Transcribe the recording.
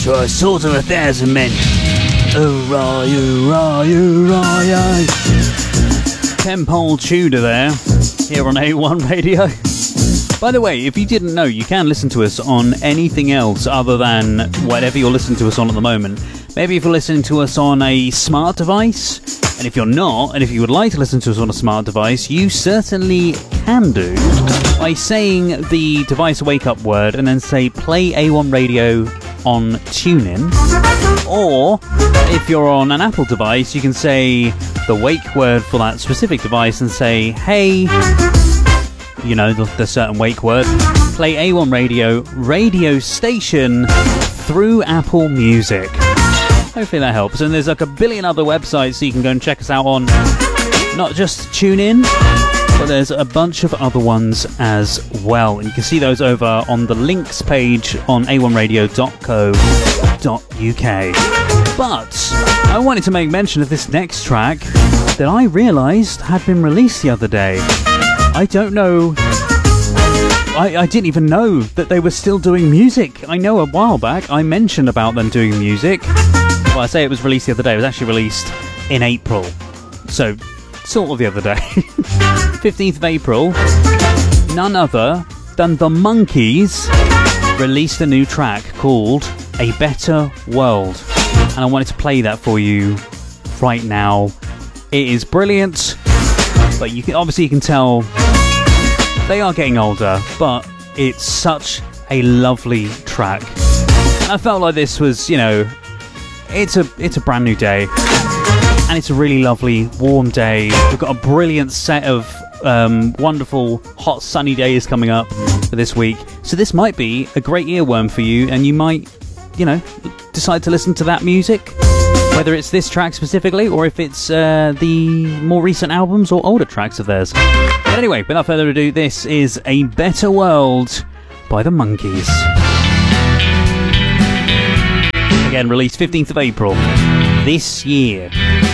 I slaughter 1,000 men. Hurrah, hurrah, hurrah. Tempole Tudor there, here on A1 Radio. By the way, if you didn't know, you can listen to us on anything else other than whatever you're listening to us on at the moment. Maybe if you're listening to us on a smart device, and if you're not, and if you would like to listen to us on a smart device, you certainly can do by saying the device wake-up word and then say play A1 Radio on TuneIn. Or, if you're on an Apple device, you can say the wake word for that specific device and say, hey, you know, the certain wake word, play A1 Radio station through Apple Music. Hopefully that helps. And there's like a billion other websites so you can go and check us out on. Not just TuneIn, but there's a bunch of other ones as well. And you can see those over on the links page on a1radio.co.uk. But I wanted to make mention of this next track that I realised had been released the other day. I don't know. I didn't even know that they were still doing music. I know a while back I mentioned about them doing music. Well, I say it was released the other day. It was actually released in April. So, sort of the other day. 15th of April. None other than the Monkees released a new track called A Better World. And I wanted to play that for you right now. It is brilliant. But you can tell they are getting older, but it's such a lovely track. And I felt like this was, you know, it's a brand new day, and it's a really lovely warm day. We've got a brilliant set of wonderful hot sunny days coming up for this week. So this might be a great earworm for you, and you might, you know, decide to listen to that music. Whether it's this track specifically, or if it's the more recent albums or older tracks of theirs. But anyway, without further ado, this is A Better World by the Monkees. Again, released 15th of April this year.